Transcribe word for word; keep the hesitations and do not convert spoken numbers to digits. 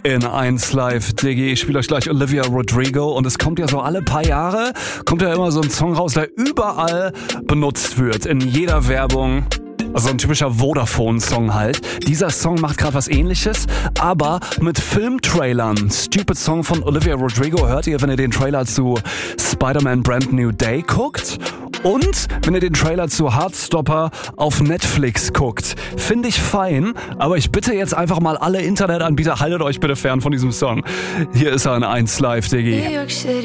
in eins Live, Diggi. Ich spiele euch gleich Olivia Rodrigo und es kommt ja so alle paar Jahre, kommt ja immer so ein Song raus, der überall benutzt wird, in jeder Werbung. Also ein typischer Vodafone-Song halt. Dieser Song macht gerade was Ähnliches, aber mit Filmtrailern. Stupid Song von Olivia Rodrigo hört ihr, wenn ihr den Trailer zu Spider-Man Brand New Day guckt. Und wenn ihr den Trailer zu Heartstopper auf Netflix guckt. Finde ich fein, aber ich bitte jetzt einfach mal alle Internetanbieter, haltet euch bitte fern von diesem Song. Hier ist er in eins Live, Diggi.